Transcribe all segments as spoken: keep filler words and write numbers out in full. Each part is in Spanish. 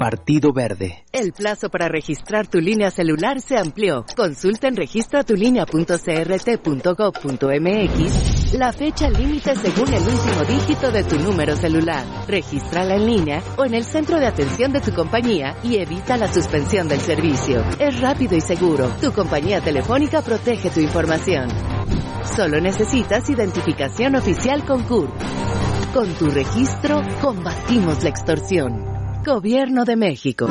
Partido Verde. El plazo para registrar tu línea celular se amplió. Consulta en registra tu línea punto c r t punto gov punto m x la fecha límite según el último dígito de tu número celular. Regístrala en línea o en el centro de atención de tu compañía y evita la suspensión del servicio. Es rápido y seguro. Tu compañía telefónica protege tu información. Solo necesitas identificación oficial con C U R P. Con tu registro, combatimos la extorsión. Gobierno de México.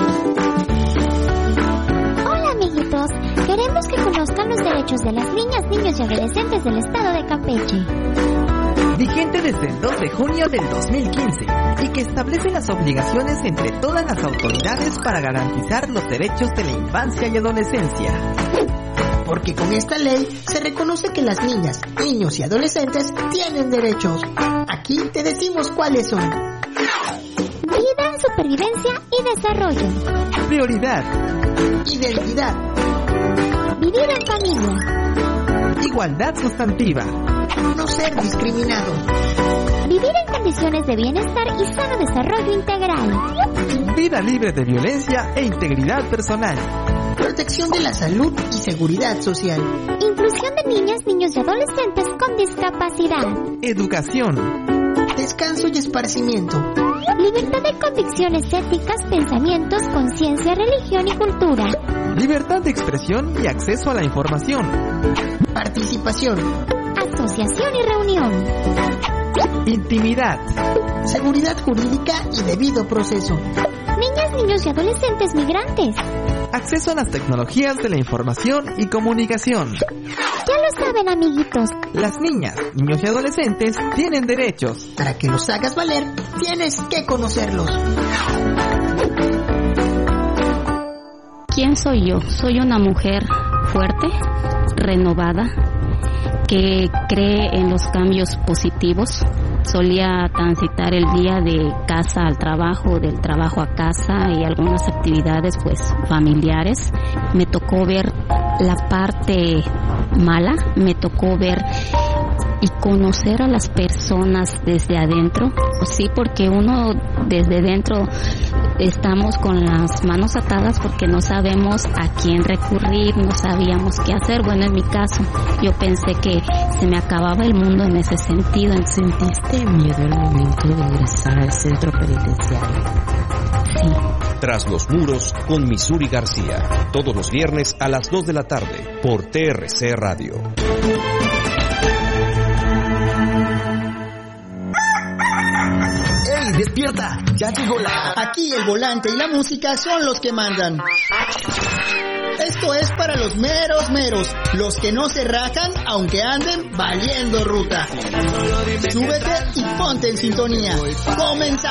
Hola, amiguitos. Queremos que conozcan los derechos de las niñas, niños y adolescentes del estado de Campeche. Vigente desde el dos de junio del dos mil quince y que establece las obligaciones entre todas las autoridades para garantizar los derechos de la infancia y adolescencia. Porque con esta ley se reconoce que las niñas, niños y adolescentes tienen derechos. Aquí te decimos cuáles son. Vida, supervivencia y desarrollo. Prioridad. Identidad. Vivir en familia. Igualdad sustantiva. No ser discriminado. Vivir en condiciones de bienestar y sano desarrollo integral. Vida libre de violencia e integridad personal. Protección de la salud y seguridad social. Inclusión de niñas, niños y adolescentes con discapacidad. Educación. Descanso y esparcimiento. Libertad de convicciones éticas, pensamientos, conciencia, religión y cultura. Libertad de expresión y acceso a la información. Participación. Asociación y reunión. Intimidad. Seguridad jurídica y debido proceso. Niñas, niños y adolescentes migrantes. Acceso a las tecnologías de la información y comunicación. Ya lo saben, amiguitos. Las niñas, niños y adolescentes tienen derechos. Para que los hagas valer, tienes que conocerlos. ¿Quién soy yo? Soy una mujer fuerte, renovada, que cree en los cambios positivos. Solía transitar el día de casa al trabajo, del trabajo a casa y algunas actividades pues familiares. Me tocó ver la parte mala, me tocó ver y conocer a las personas desde adentro. Sí, porque uno desde dentro estamos con las manos atadas porque no sabemos a quién recurrir, no sabíamos qué hacer. Bueno, en mi caso, yo pensé que se me acababa el mundo en ese sentido. ¿Sentiste miedo al momento de ingresar al centro penitenciario? Sí. Tras los muros con Missouri García, todos los viernes a las dos de la tarde por T R C Radio. ¡Ey, despierta! ¡Ya llegó la... Aquí el volante y la música son los que mandan. Esto es para los meros meros, los que no se rajan aunque anden valiendo ruta. Súbete y ponte en sintonía. ¡Comenzamos!